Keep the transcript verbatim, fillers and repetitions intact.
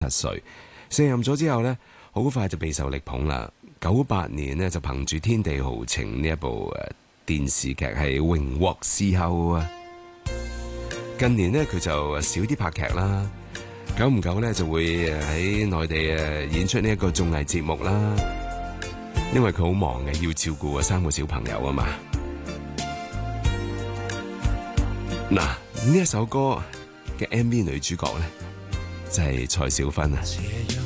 七歲。卸任咗之後呢，好快就備受力捧啦。九八年呢，就憑住《天地豪情》呢一部誒電視劇係榮獲視后啊。近年呢，佢就少啲拍劇啦，久唔久呢，就會喺內地誒演出呢一個綜藝節目啦。因為佢好忙嘅，要照顧三個小朋友啊嘛。嗱，呢一首歌嘅 M V 女主角呢，就係蔡少芬啊。